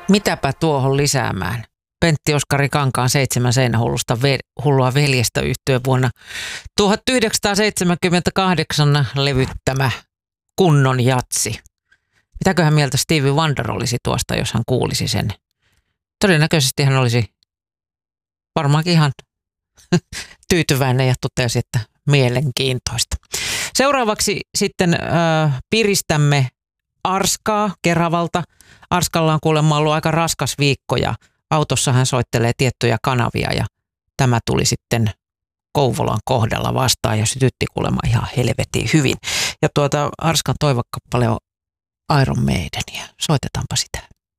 Mitäpä tuohon lisäämään? Pentti Oskari Kankaan 7 seinähullusta hullua veljestä yhtye vuonna 1978 levyttämä kunnon jatsi. Mitäköhän mieltä Stevie Wonder olisi tuosta, jos hän kuulisi sen? Todennäköisesti hän olisi varmaankin ihan tyytyväinen ja totesi, että mielenkiintoista. Seuraavaksi sitten piristämme Arskaa Keravalta. Arskalla on kuulemma ollut aika raskas viikko ja autossa hän soittelee tiettyjä kanavia ja tämä tuli sitten Kouvolan kohdalla vastaan ja sytytti kuulemma ihan helvetin hyvin. Ja Arskan toivokappale on Iron Maidenia. Soitetaanpa sitä.